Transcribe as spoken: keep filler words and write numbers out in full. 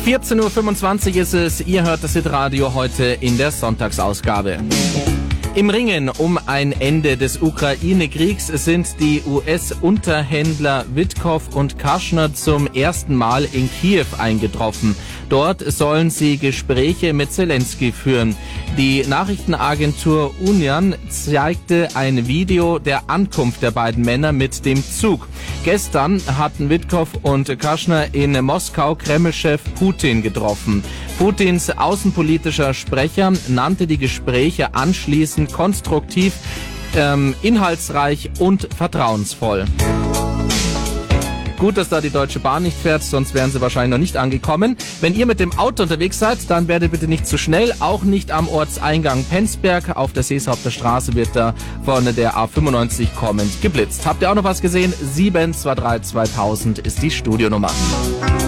vierzehn Uhr fünfundzwanzig ist es. Ihr hört das Hitradio heute in der Sonntagsausgabe. Im Ringen um ein Ende des Ukraine-Kriegs sind die U S-Unterhändler Witkow und Kushner zum ersten Mal in Kiew eingetroffen. Dort sollen sie Gespräche mit Zelensky führen. Die Nachrichtenagentur Union zeigte ein Video der Ankunft der beiden Männer mit dem Zug. Gestern hatten Witkow und Kushner in Moskau Kreml-Chef Putin getroffen. Putins außenpolitischer Sprecher nannte die Gespräche anschließend konstruktiv, ähm, inhaltsreich und vertrauensvoll. Gut, dass da die Deutsche Bahn nicht fährt, sonst wären sie wahrscheinlich noch nicht angekommen. Wenn ihr mit dem Auto unterwegs seid, dann werdet bitte nicht zu schnell, auch nicht am Ortseingang Penzberg. Auf der Seeshaupter Straße wird da vorne der A fünfundneunzig kommend geblitzt. Habt ihr auch noch was gesehen? sieben zwei drei zweitausend ist die Studionummer.